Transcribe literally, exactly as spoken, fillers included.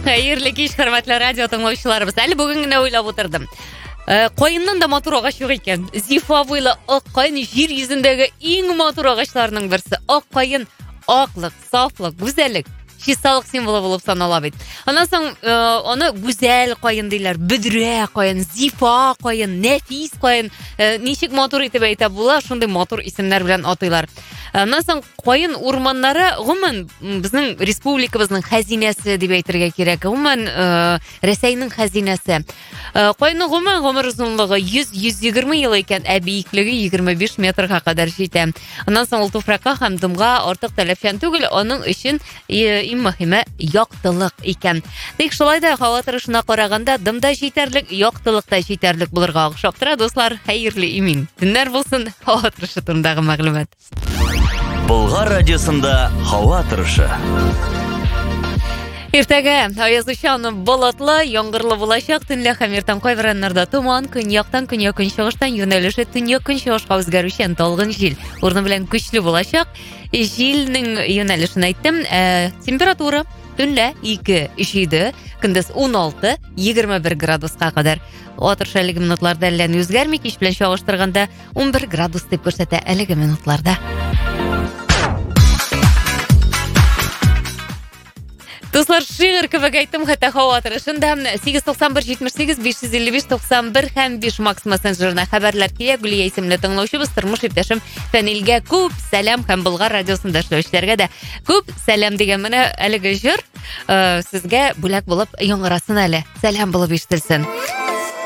Хәерле кич, хөрмәтле радио тыңлаучыларыбыз. Әле бүген генә уйлап утырдым. Кайыннан да матур агачы икән. Зифа буйлы ак кайын җир йөзендәге иң матур агачларның берсе. Ак кайын аклык, сафлык, гүзәллек, чисталык символы булып санала бит. Аннан соң аны гүзәл кайын диләр, бөдрә кайын, зифа кайын, нәфис кайын. Ничек матур итеп әйтә була, шундый матур исемнәр белән атыйлар. Аннан соң кайын урманнары гомумән безнең республикабызның хәзинәсе дип әйтергә кирәк. Гомумән Рәсәйнең хәзинәсе. Кайынның гомумән гомер узунлыгы йөз - йөз егерме ел икән, ә биеклеге егерме биш метрга кадәр җитә. Аннан соң ул туфракка һәм дымга артык таләпчән түгел, аның өчен иң мөһиме яктылык икән. Тик шулай да һава торышына караганда дымда җитәрлек, яктылык та җитәрлек булырга охшап тора. Дуслар, хәерле имин. Төннәр булсын, һава торышы турындагы мәгълүмат. Болгар радиосында һава торышы. Иртәгә аязучан болытлы, яңгырлы булачак. Төнлә һәм иртән кайбер районнарда туман, көньяктан көньяк-көнчыгыштан юнәлеше төньяк-көнчыгышка үзгәрүчән талгын җил. Урыны белән көчле булачак. Җилнең юнәлешен әйттем. Температура төнлә ике - җиде, көндез ун алты - егерме бер градуска кадәр. Атыр шәлеге минутларда әллә ни үзгәрми, кич белән чагыштырганда ун бер градус дип күрсәтә әлеге минутларда. Дуслар, шигырь кебек әйттем, хәтта һава торышында сигез туксан бер җитмеш сигез биш йөз илле биш туксан бер һәм биш Макс мессенджерына хәбәрләр килә. Гүлия исемле тыңлаучыбыз, тормыш иптәшем Фәнилгә күп сәлам һәм Болгар радиосында эшләүчеләргә дә күп сәлам дигән менә әлеге җыр сезгә бүләк булып яңгырасын әле. Сәлам булып ишетелсен.